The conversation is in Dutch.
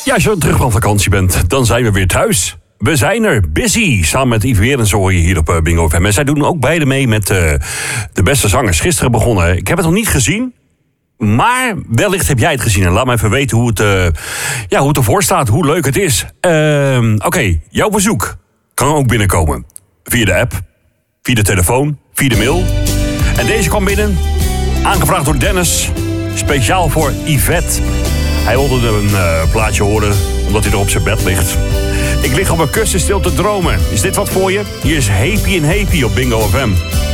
Ja, als je terug van vakantie bent, dan zijn we weer thuis. We zijn er, Busy, samen met Yves Werens hoor je hier op Bingo FM. En zij doen ook beide mee met de beste zangers. Gisteren begonnen. Ik heb het nog niet gezien, maar wellicht heb jij het gezien. En laat me even weten hoe het ervoor staat, hoe leuk het is. Oké, jouw bezoek kan ook binnenkomen. Via de app, via de telefoon, via de mail. En deze kwam binnen, aangevraagd door Dennis, speciaal voor Yvette. Hij wilde een plaatje horen, omdat hij er op zijn bed ligt. Ik lig op mijn kussen stil te dromen. Is dit wat voor je? Hier is Happy en Happy op Bingo FM.